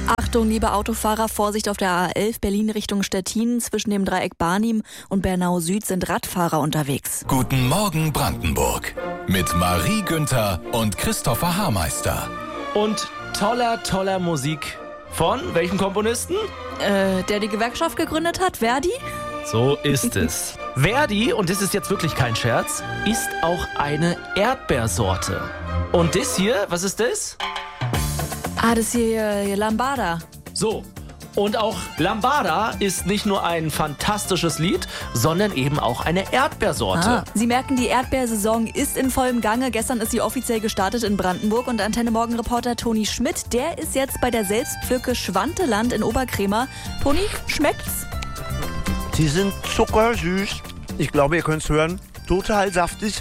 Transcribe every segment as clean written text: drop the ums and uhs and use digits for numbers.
Achtung, liebe Autofahrer, Vorsicht auf der A11 Berlin Richtung Stettin. Zwischen dem Dreieck Barnim und Bernau Süd sind Radfahrer unterwegs. Guten Morgen Brandenburg mit Marie Günther und Christopher Haarmeister. Und toller Musik von welchem Komponisten? Der die Gewerkschaft gegründet hat, Verdi? So ist es. Verdi, und das ist jetzt wirklich kein Scherz, ist auch eine Erdbeersorte. Und das hier, was ist das? Das hier Lambada. So. Und auch Lambada ist nicht nur ein fantastisches Lied, sondern eben auch eine Erdbeersorte. Sie merken, die Erdbeersaison ist in vollem Gange. Gestern ist sie offiziell gestartet in Brandenburg und Antenne Morgen-Reporter Toni Schmidt, der ist jetzt bei der Selbstpflücke Schwanteland in Oberkrämer. Toni, schmeckt's? Sie sind zuckersüß. Ich glaube, ihr könnt es hören. Total saftig.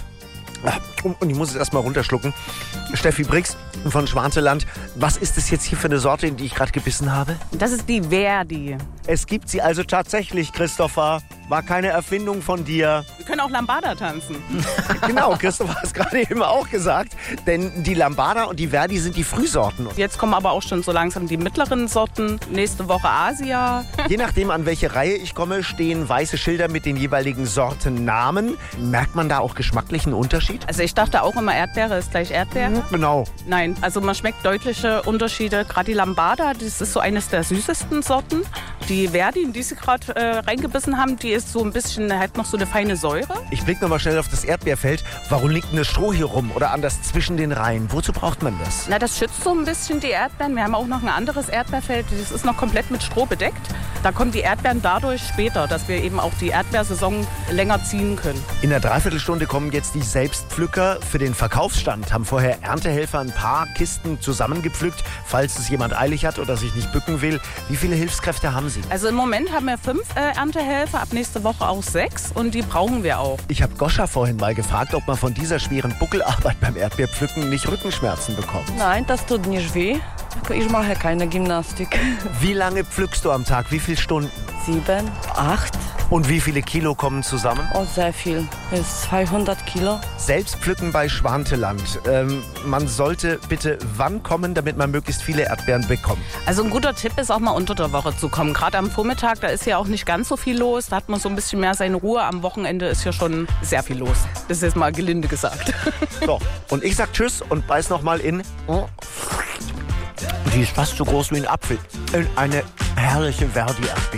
Und ich muss es erstmal runterschlucken. Steffi Brix von Schwanteland. Was ist das jetzt hier für eine Sorte, in die ich gerade gebissen habe? Das ist die Verdi. Es gibt sie also tatsächlich, Christopher. War keine Erfindung von dir. Wir können auch Lambada tanzen. Genau, Christopher hat es gerade eben auch gesagt. Denn die Lambada und die Verdi sind die Frühsorten. Jetzt kommen aber auch schon so langsam die mittleren Sorten. Nächste Woche Asia. Je nachdem, an welche Reihe ich komme, stehen weiße Schilder mit den jeweiligen Sortennamen. Merkt man da auch geschmacklichen Unterschied? Also ich dachte auch immer, Erdbeere ist gleich Erdbeere. Genau. Nein, also man schmeckt deutliche Unterschiede. Gerade die Lambada, das ist so eines der süßesten Sorten. Die Verdi, in die Sie gerade reingebissen haben, die ist so ein bisschen, hat noch so eine feine Säure. Ich blicke nochmal schnell auf das Erdbeerfeld. Warum liegt denn das Stroh hier rum oder anders zwischen den Reihen? Wozu braucht man das? Na, das schützt so ein bisschen die Erdbeeren. Wir haben auch noch ein anderes Erdbeerfeld, das ist noch komplett mit Stroh bedeckt. Da kommen die Erdbeeren dadurch später, dass wir eben auch die Erdbeersaison länger ziehen können. In einer Dreiviertelstunde kommen jetzt die Selbstpflücker für den Verkaufsstand. Haben vorher Erntehelfer ein paar Kisten zusammengepflückt, falls es jemand eilig hat oder sich nicht bücken will. Wie viele Hilfskräfte haben Sie? Also im Moment haben wir 5 Erntehelfer, ab nächste Woche auch 6 und die brauchen wir auch. Ich habe Goscha vorhin mal gefragt, ob man von dieser schweren Buckelarbeit beim Erdbeerpflücken nicht Rückenschmerzen bekommt. Nein, das tut nicht weh. Ich mache keine Gymnastik. Wie lange pflückst du am Tag? Wie viele Stunden? 7, 8. Und wie viele Kilo kommen zusammen? Oh, sehr viel. Das ist 200 Kilo. Selbstpflücken bei Schwanteland. Man sollte bitte wann kommen, damit man möglichst viele Erdbeeren bekommt? Also ein guter Tipp ist auch mal unter der Woche zu kommen. Gerade am Vormittag, da ist ja auch nicht ganz so viel los. Da hat man so ein bisschen mehr seine Ruhe. Am Wochenende ist ja schon sehr viel los. Das ist jetzt mal gelinde gesagt. So, und ich sag Tschüss und beiß noch mal in. Die ist fast so groß wie ein Apfel. In eine herrliche Verdi-Erdbeere.